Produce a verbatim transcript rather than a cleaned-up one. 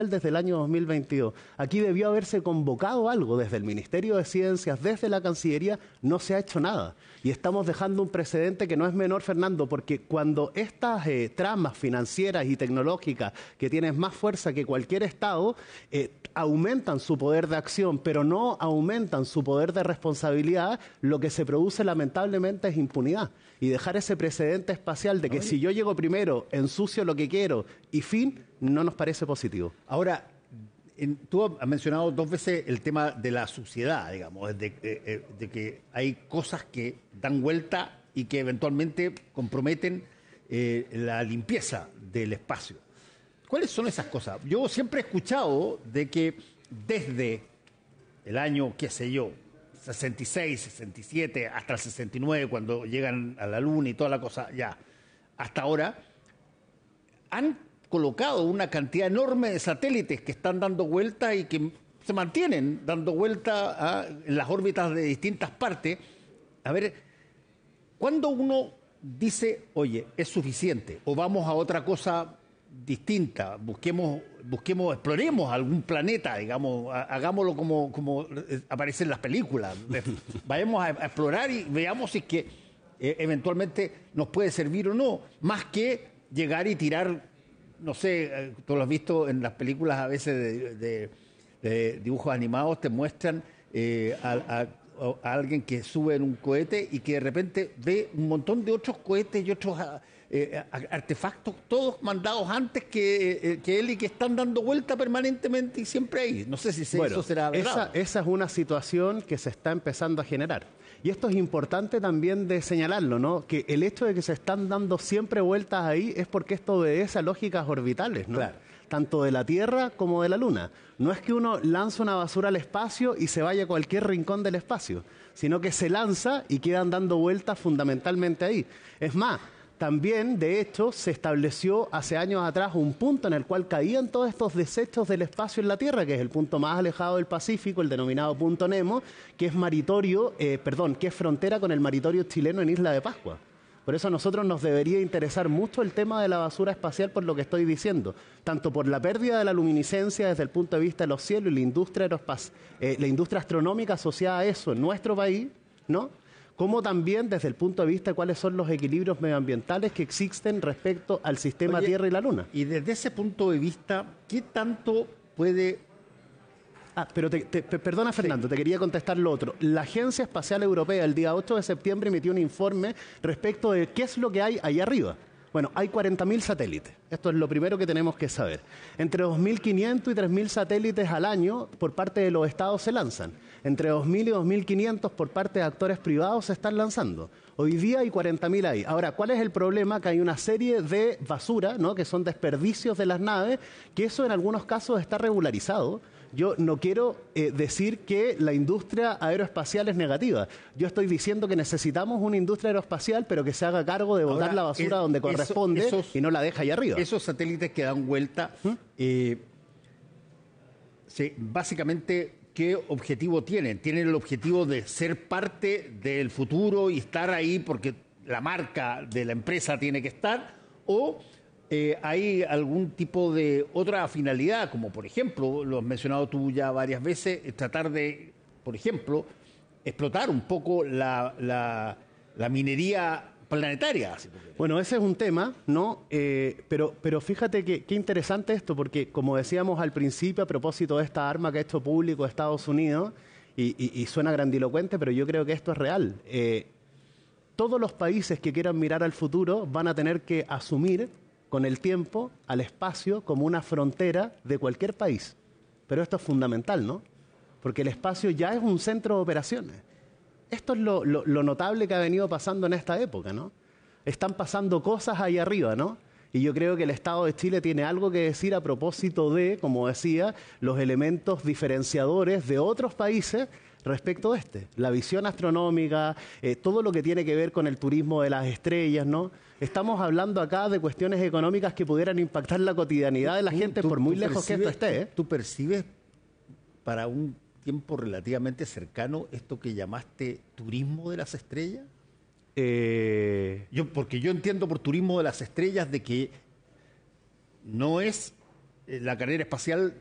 desde el año dos mil veintidós. Aquí debió haberse convocado algo desde el Ministerio de Ciencias, desde la Cancillería, no se ha hecho nada. Y estamos dejando un precedente que no es menor, Fernando, porque cuando estas eh, tramas financieras y tecnológicas que tienen más fuerza que cualquier Estado, eh, aumentan su poder de acción, pero no aumentan su poder de responsabilidad, lo que se produce lamentablemente es impunidad. Y dejar ese precedente espacial de que Oye. si yo llego primero, ensucio lo que quiero y fin, no nos parece positivo. Ahora, en, tú has mencionado dos veces el tema de la suciedad, digamos, de, de, de que hay cosas que dan vuelta y que eventualmente comprometen eh, la limpieza del espacio. ¿Cuáles son esas cosas? Yo siempre he escuchado de que desde el año, qué sé yo, sesenta y seis, sesenta y siete, hasta el sesenta y nueve, cuando llegan a la Luna y toda la cosa, ya, hasta ahora, han colocado una cantidad enorme de satélites que están dando vueltas y que se mantienen dando vueltas en las órbitas de distintas partes. A ver, ¿cuándo uno dice, oye, es suficiente, o vamos a otra cosa distinta, busquemos, busquemos, exploremos algún planeta, digamos, hagámoslo como, como aparece en las películas, vayamos a, a explorar y veamos si es que eh, eventualmente nos puede servir o no, más que llegar y tirar, no sé, tú lo has visto en las películas a veces de, de, de dibujos animados, te muestran eh, a, a a alguien que sube en un cohete y que de repente ve un montón de otros cohetes y otros eh, artefactos, todos mandados antes que, eh, que él y que están dando vuelta permanentemente y siempre ahí. No sé si se, bueno, eso será verdad. Esa, esa es una situación que se está empezando a generar. Y esto es importante también de señalarlo, ¿no? Que el hecho de que se están dando siempre vueltas ahí es porque esto obedece a lógicas orbitales, ¿no? Claro. Tanto de la Tierra como de la Luna. No es que uno lanza una basura al espacio y se vaya a cualquier rincón del espacio, sino que se lanza y quedan dando vueltas fundamentalmente ahí. Es más, también, de hecho, se estableció hace años atrás un punto en el cual caían todos estos desechos del espacio en la Tierra, que es el punto más alejado del Pacífico, el denominado Punto Nemo, que es maritorio, eh, perdón, que es frontera con el maritorio chileno en Isla de Pascua. Por eso a nosotros nos debería interesar mucho el tema de la basura espacial por lo que estoy diciendo, tanto por la pérdida de la luminiscencia desde el punto de vista de los cielos y la industria, aerospac- eh, la industria astronómica asociada a eso en nuestro país, ¿no? Como también desde el punto de vista de cuáles son los equilibrios medioambientales que existen respecto al sistema Oye, Tierra y la Luna. Y desde ese punto de vista, ¿qué tanto puede... Ah, pero te, te, perdona, Fernando, sí. Te quería contestar lo otro. La Agencia Espacial Europea el día ocho de septiembre emitió un informe respecto de qué es lo que hay ahí arriba. Bueno, hay cuarenta mil satélites. Esto es lo primero que tenemos que saber. Entre dos mil quinientos y tres mil satélites al año por parte de los estados se lanzan. Entre dos mil y dos mil quinientos por parte de actores privados se están lanzando. Hoy día hay cuarenta mil ahí. Ahora, ¿cuál es el problema? Que hay una serie de basura, ¿no? Que son desperdicios de las naves, que eso en algunos casos está regularizado. Yo no quiero eh, decir que la industria aeroespacial es negativa. Yo estoy diciendo que necesitamos una industria aeroespacial, pero que se haga cargo de botar Ahora, la basura es, donde corresponde eso, esos, y no la deja ahí arriba. Esos satélites que dan vuelta, ¿Mm? eh, sí, básicamente, ¿qué objetivo tienen? ¿Tienen el objetivo de ser parte del futuro y estar ahí porque la marca de la empresa tiene que estar? ¿O Eh, hay algún tipo de otra finalidad, como por ejemplo, lo has mencionado tú ya varias veces, tratar de, por ejemplo, explotar un poco la, la, la minería planetaria? Bueno, ese es un tema, ¿no? Eh, pero, pero fíjate que qué interesante esto, porque como decíamos al principio, a propósito de esta arma que ha hecho público Estados Unidos, y, y, y suena grandilocuente, pero yo creo que esto es real. Eh, todos los países que quieran mirar al futuro van a tener que asumir con el tiempo al espacio como una frontera de cualquier país. Pero esto es fundamental, ¿no? Porque el espacio ya es un centro de operaciones. Esto es lo, lo, lo notable que ha venido pasando en esta época, ¿no? Están pasando cosas ahí arriba, ¿no? Y yo creo que el Estado de Chile tiene algo que decir a propósito de, como decía, los elementos diferenciadores de otros países respecto de este. La visión astronómica, eh, todo lo que tiene que ver con el turismo de las estrellas, ¿no? Estamos hablando acá de cuestiones económicas que pudieran impactar la cotidianidad de la gente, tú, por muy lejos que esto esté, ¿eh? ¿Tú percibes para un tiempo relativamente cercano esto que llamaste turismo de las estrellas? Eh... Yo, porque yo entiendo por turismo de las estrellas de que no es la carrera espacial